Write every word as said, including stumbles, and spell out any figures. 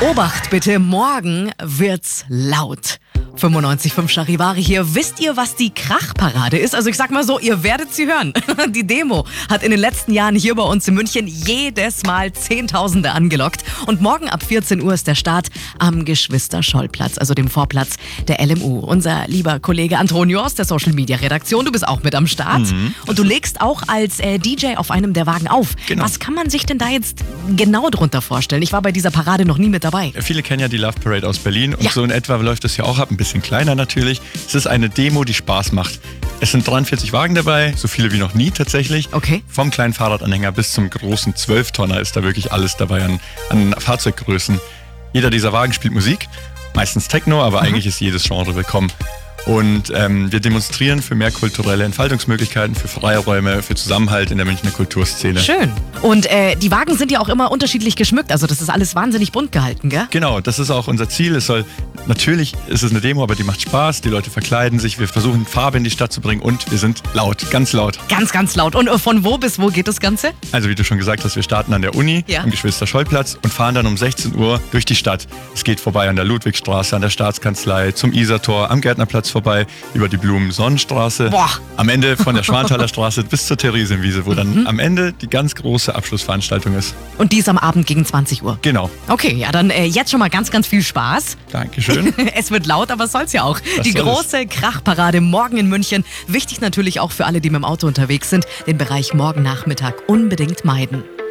Obacht bitte, morgen wird's laut. fünfundneunzig Komma fünf Charivari hier. Wisst ihr, was die Krachparade ist? Also ich sag mal so, ihr werdet sie hören. Die Demo hat in den letzten Jahren hier bei uns in München jedes Mal Zehntausende angelockt. Und morgen ab vierzehn Uhr ist der Start am Geschwister-Scholl-Platz, also dem Vorplatz der L M U. Unser lieber Kollege Antonio aus der Social-Media-Redaktion, du bist auch mit am Start. Mhm, und du legst auch als äh, D J auf einem der Wagen auf. Genau. Was kann man sich denn da jetzt genau drunter vorstellen? Ich war bei dieser Parade noch nie mit dabei. Viele kennen ja die Love Parade aus Berlin und Ja. so in etwa läuft das ja auch ab, ein bisschen kleiner natürlich. Es ist eine Demo, die Spaß macht. Es sind dreiundvierzig Wagen dabei, so viele wie noch nie tatsächlich. Okay. Vom kleinen Fahrradanhänger bis zum großen zwölf-Tonner ist da wirklich alles dabei an, an Fahrzeuggrößen. Jeder dieser Wagen spielt Musik, meistens Techno, aber eigentlich ist jedes Genre willkommen. Und ähm, wir demonstrieren für mehr kulturelle Entfaltungsmöglichkeiten, für Freiräume, für Zusammenhalt in der Münchner Kulturszene. Schön. Und äh, die Wagen sind ja auch immer unterschiedlich geschmückt. Also das ist alles wahnsinnig bunt gehalten, gell? Genau, das ist auch unser Ziel. Es soll, natürlich ist es eine Demo, aber die macht Spaß. Die Leute verkleiden sich, wir versuchen Farbe in die Stadt zu bringen und wir sind laut, ganz laut. Ganz, ganz laut. Und äh, von wo bis wo geht das Ganze? Also wie du schon gesagt hast, wir starten an der Uni Ja. am Geschwister-Scholl-Platz und fahren dann um sechzehn Uhr durch die Stadt. Es geht vorbei an der Ludwigstraße, an der Staatskanzlei, zum Isartor, am Gärtnerplatz vorbei, über die Blumen-Sonnenstraße. Boah. Am Ende von der Schwanthaler Straße bis zur Theresienwiese, wo dann am Ende die ganz große Abschlussveranstaltung ist. Und die ist am Abend gegen zwanzig Uhr. Genau. Okay, ja, dann äh, jetzt schon mal ganz, ganz viel Spaß. Dankeschön. Es wird laut, aber es soll's ja auch. Das Die soll es. große Krachparade morgen in München. Wichtig natürlich auch für alle, die mit dem Auto unterwegs sind, den Bereich morgen Nachmittag unbedingt meiden.